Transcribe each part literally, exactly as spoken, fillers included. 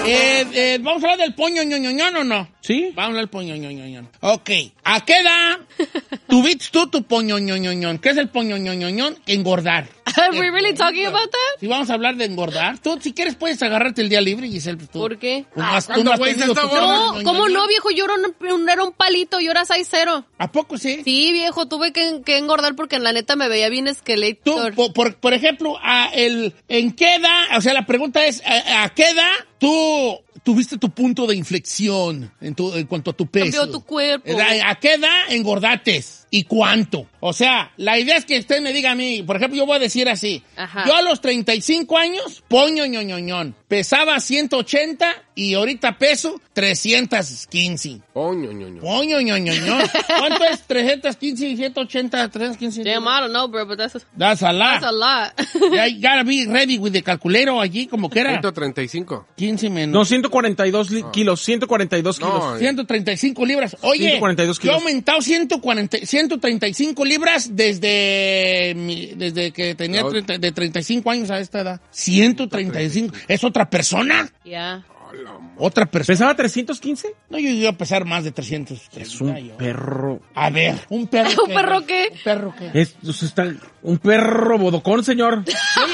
Eh, eh, ¿Vamos a hablar del poño ñoñoñón o no? ¿Sí? Vamos a hablar del poño ñoñoñón. Ok. ¿A qué edad tuviste tú tu poño ñoñoñón? ¿Qué es el poño ñoñoñón? Engordar. Are we really talking about that? Si vamos a hablar de engordar, tú si quieres puedes agarrarte el día libre, Giselle. Tú. ¿Por qué? Tú no has- tú no has tenido tu No, poño ¿cómo ñoñoñón. no, viejo? Yo era un, era un palito, yo era seis cero. ¿A poco sí? Sí, viejo, tuve que, que engordar porque en la neta me veía bien Tú, esqueleto. por, por, por ejemplo, a el, ¿en qué edad? O sea, la pregunta es, ¿a, a qué edad tú tuviste tu punto de inflexión en, tu, en cuanto a tu peso? Cambió tu cuerpo. ¿A, a qué edad engordates? ¿Y cuánto? O sea, la idea es que usted me diga a mí, por ejemplo, yo voy a decir así. Ajá. Yo a los treinta y cinco años, poño ñoñoñón. Pesaba ciento ochenta y ahorita peso trescientos quince. Poño, ñoño. Poño ñoñoñón. ¿Cuánto es trescientos quince y ciento ochenta? trescientos quince. Damn, I don't know, bro, but that's a, That's a lot. that's a lot. Ya gotta be ready with the calculero allí, como que era. ciento treinta y cinco. quince menos. No, ciento cuarenta y dos li- kilos, ciento cuarenta y dos No, kilos. ciento treinta y cinco libras. Oye, ciento cuarenta y dos yo he kilos. aumentado ciento cuarenta, ciento treinta y cinco libras desde mi- desde que tenía No. treinta de treinta y cinco años a esta edad. ciento treinta y cinco. ¿Es otra persona? Yeah. ¿Otra persona? ¿Pesaba trescientos quince? No, yo iba a pesar más de trescientos. Es un yo. perro. A ver, ¿un perro ¿Un qué, perro güey? qué? ¿Un perro qué? Es, o sea, está un perro bodocón, señor.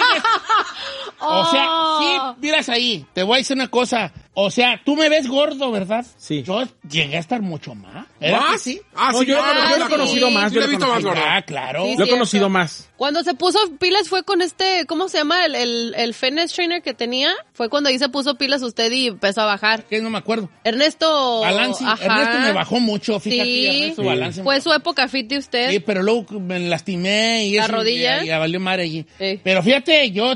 O sea, Oh. sí, miras ahí, te voy a decir una cosa. O sea, tú me ves gordo, ¿verdad? Sí. Yo llegué a estar mucho más. ¿Era ¿Más? que sí? Ah, No, sí, yo no, lo- yo lo he sí. conocido más, Sí, yo lo lo he visto he más conocido. gordo. Ah, claro. Sí, Lo he cierto. conocido más. Cuando se puso pilas fue con este, ¿cómo se llama? El, el, el fitness trainer que tenía. Fue cuando ahí se puso pilas usted y empezó a bajar. Que no me acuerdo. Ernesto. Balance. Ajá. Ernesto me bajó mucho, fíjate. Sí. Ernesto Sí. Balance me Fue bajó. su época fit de usted. Sí, pero luego me lastimé y ¿La eso, rodilla? Y, y valió madre allí. Sí. Pero fíjate, yo